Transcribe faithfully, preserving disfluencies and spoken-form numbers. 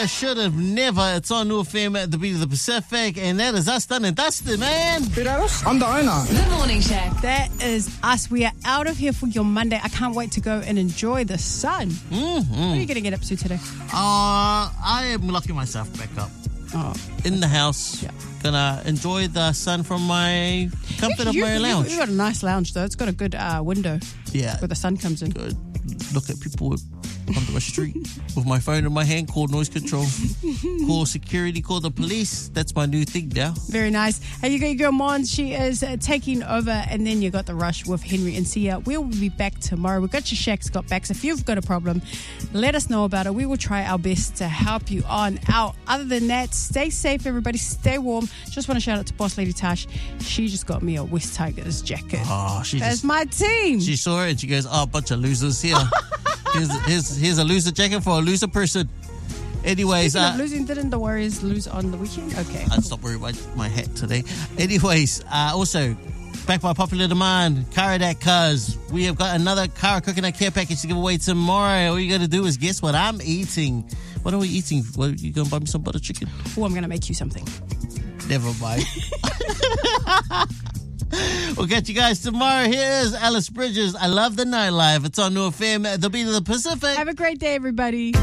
Never should have never. It's on New F M at the Beat of the Pacific, and that is us done and dusted, man. I'm the owner. The Morning Shack. That is us. We are out of here for your Monday. I can't wait to go and enjoy the sun. Mm-hmm. What are you going to get up to today? Uh, I am locking myself back up Oh, in the house. Yeah. Gonna enjoy the sun from my comfort of you, my you, lounge. You got a nice lounge though. It's got a good uh, window Yeah. where the sun comes in. Good. Look at people onto my street with my phone in my hand, call noise control, call security, call the police. That's my new thing now. Very nice. Hey, you got your girl Mon. She is uh, taking over, and then you got the rush with Henry and Sia. We'll be back tomorrow. We've got your Shacks got backs. If you've got a problem, let us know about it. We will try our best to help you on out. Other than that, stay safe, everybody. Stay warm. Just want to shout out to Boss Lady Tash. She just got me a West Tigers jacket. Oh, she That's just, my team. she saw it and she goes, oh, a bunch of losers here. here's, here's, here's a loser jacket for a loser person. Anyways, Speaking uh, of losing, didn't the Warriors lose on the weekend? Okay. I'd stop worrying about my hat today. Anyways, uh, also, back by popular demand, Karadak Cuz. We have got another Kara Coconut Care Package to give away tomorrow. All you got to do is guess what I'm eating. What are we eating? What, are you going to buy me some butter chicken? Oh, I'm going to make you something. Never mind. We'll catch you guys tomorrow. Here's Alice Bridges. I love the nightlife. It's on New F M, the Beat of the Pacific. Have a great day, everybody.